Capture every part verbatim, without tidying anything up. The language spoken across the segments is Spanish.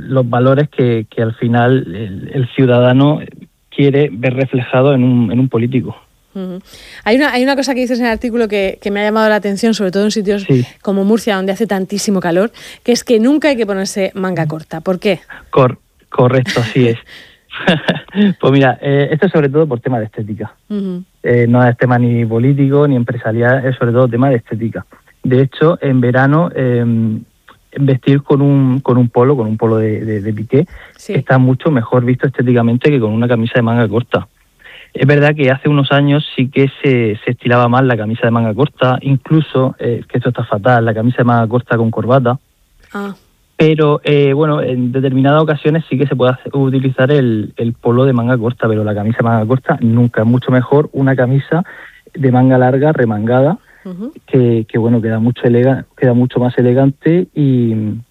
los valores que, que al final el, el ciudadano quiere ver reflejado en un, en un político. Uh-huh. Hay una hay una cosa que dices en el artículo que, que me ha llamado la atención, sobre todo en sitios sí. como Murcia, donde hace tantísimo calor, que es que nunca hay que ponerse manga corta. ¿Por qué? Cor- correcto, así es. Pues mira, eh, esto es sobre todo por tema de estética. Uh-huh. Eh, no es tema ni político ni empresarial, es sobre todo tema de estética. De hecho, en verano, eh, vestir con un con un polo, con un polo de, de, de piqué, sí. está mucho mejor visto estéticamente que con una camisa de manga corta. Es verdad que hace unos años sí que se, se estilaba más la camisa de manga corta, incluso, eh, que esto está fatal, la camisa de manga corta con corbata. Ah. Pero, eh, bueno, en determinadas ocasiones sí que se puede hacer, utilizar el, el polo de manga corta, pero la camisa de manga corta nunca. Es mucho mejor una camisa de manga larga, remangada, uh-huh. que, que, bueno, queda mucho elega, queda mucho más elegante y...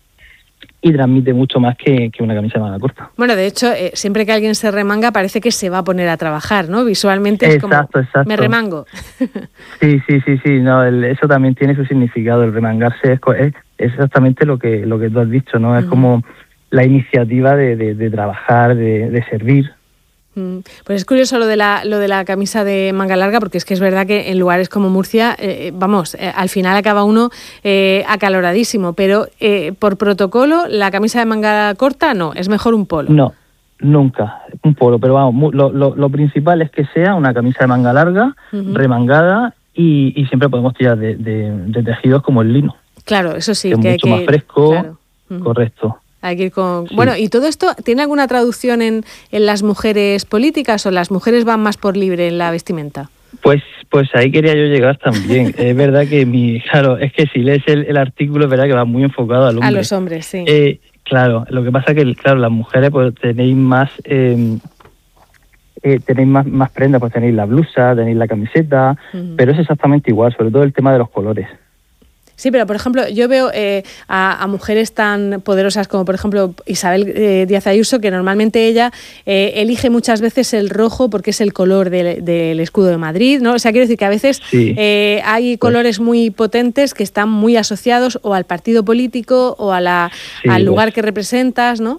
y transmite mucho más que, que una camisa de manga corta. Bueno, de hecho, eh, siempre que alguien se remanga parece que se va a poner a trabajar, ¿no? Visualmente es exacto, como, exacto. me remango. Sí, sí, sí, sí, no, el, eso también tiene su significado, el remangarse es, es, es exactamente lo que lo que tú has dicho, ¿no? Es uh-huh. como la iniciativa de, de, de trabajar, de, de servir. Pues es curioso lo de la lo de la camisa de manga larga, porque es que es verdad que en lugares como Murcia, eh, vamos, eh, al final acaba uno eh, acaloradísimo, pero eh, por protocolo la camisa de manga corta no, es mejor un polo. No, nunca, un polo, pero vamos, lo, lo, lo principal es que sea una camisa de manga larga, uh-huh. remangada y, y siempre podemos tirar de, de, de tejidos como el lino. Claro, eso sí. Que, que es mucho que, más fresco, claro. uh-huh. correcto. Hay que ir con... Sí. Bueno, ¿y todo esto tiene alguna traducción en, en las mujeres políticas o las mujeres van más por libre en la vestimenta? Pues pues ahí quería yo llegar también. Es verdad que mi... Claro, es que si lees el, el artículo es verdad que va muy enfocado al hombre. A los hombres, sí. Eh, claro, lo que pasa es que, claro, las mujeres pues tenéis más... Eh, eh, tenéis más, más prendas, pues tenéis la blusa, tenéis la camiseta, uh-huh. pero es exactamente igual, sobre todo el tema de los colores. Sí, pero por ejemplo, yo veo eh, a, a mujeres tan poderosas como por ejemplo Isabel eh, Díaz Ayuso, que normalmente ella eh, elige muchas veces el rojo porque es el color de, del escudo de Madrid, ¿no? O sea, quiero decir que a veces sí. eh, hay colores pues, muy potentes que están muy asociados o al partido político o a la, sí, al lugar pues, que representas, ¿no?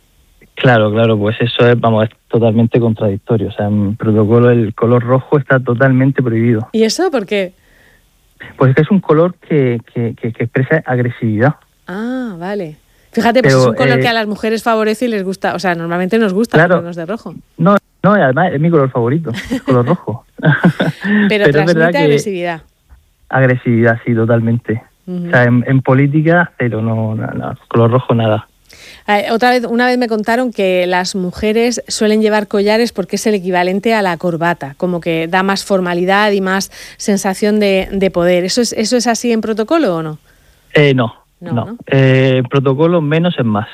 Claro, claro, pues eso es, vamos, es totalmente contradictorio. O sea, en protocolo el color rojo está totalmente prohibido. ¿Y eso por qué? Pues es que es un color que, que, que, que expresa agresividad. Ah, vale. Fíjate, pues Pero, es un color eh, que a las mujeres favorece y les gusta, o sea, normalmente nos gusta claro, ponernos de rojo. No, no, además es mi color favorito, el color rojo. Pero, Pero transmite agresividad. Agresividad, sí, totalmente. Uh-huh. O sea, en, en política, pero no, no, no, color rojo nada. Eh, otra vez, una vez me contaron que las mujeres suelen llevar collares porque es el equivalente a la corbata, como que da más formalidad y más sensación de, de poder. ¿Eso es, ¿Eso es así en protocolo o no? Eh, no, no. no. ¿no? Eh, protocolo menos es más.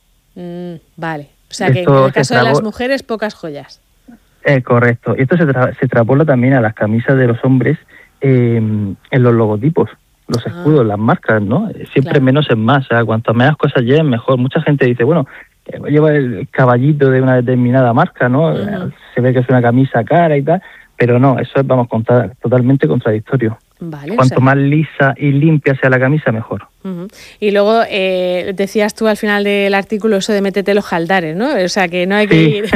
Mm, vale, o sea esto que en el caso de las mujeres, pocas joyas. Eh, correcto, y esto se, tra- se extrapola también a las camisas de los hombres eh, en los logotipos. Los escudos, ah. las marcas, ¿no? Siempre claro. menos es más, o sea, cuantas menos cosas lleven, mejor. Mucha gente dice, bueno, lleva el caballito de una determinada marca, ¿no? Uh-huh. Se ve que es una camisa cara y tal, pero no, eso es, vamos, contra, totalmente contradictorio. Vale, Cuanto o sea... más lisa y limpia sea la camisa, mejor. Uh-huh. Y luego eh, decías tú al final del artículo eso de métete los jaldares, ¿no? O sea, que no hay que sí. ir...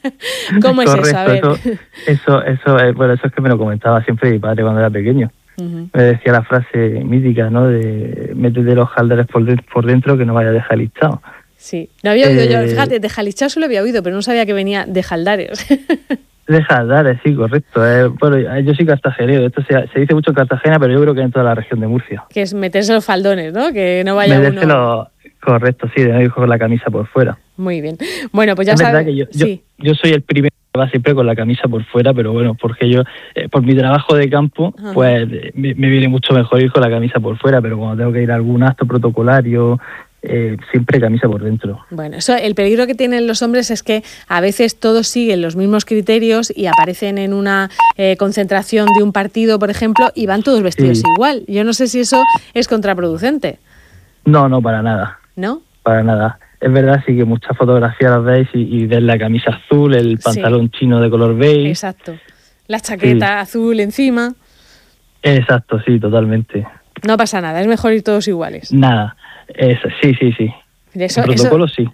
¿Cómo es Correcto, eso? A ver. Eso, eso, eso, es, bueno, eso es que me lo comentaba siempre mi padre cuando era pequeño. Uh-huh. Me decía la frase mítica, ¿no? De métete los jaldares por, de, por dentro que no vaya a dejar listado. Sí, no había oído eh, yo, fíjate, de jalichao solo había oído, pero no sabía que venía de jaldares. De jaldares, sí, correcto. Eh, bueno, yo soy cartagenero, esto se, se dice mucho en Cartagena, pero yo creo que en toda la región de Murcia. Que es meterse los faldones, ¿no? Que no vaya meterse uno... Los, correcto, sí, de no ir con la camisa por fuera. Muy bien. Bueno, pues ya sabes. Es sabe... verdad que yo, sí. yo, yo soy el primero que va siempre con la camisa por fuera, pero bueno, porque yo, eh, por mi trabajo de campo, uh-huh. pues me, me viene mucho mejor ir con la camisa por fuera, pero cuando tengo que ir a algún acto protocolario... Eh, siempre camisa por dentro. Bueno, eso, el peligro que tienen los hombres es que a veces todos siguen los mismos criterios y aparecen en una eh, concentración de un partido, por ejemplo, y van todos vestidos sí. igual. Yo no sé si eso es contraproducente. No, no, para nada. ¿No? Para nada. Es verdad, sí que muchas fotografías las veis y, y ves la camisa azul, el pantalón sí. chino de color beige. Exacto. La chaqueta sí. azul encima. Exacto, sí, totalmente. No pasa nada, es mejor ir todos iguales. Nada. Eso, sí, sí, sí. Eso, el protocolo eso, sí.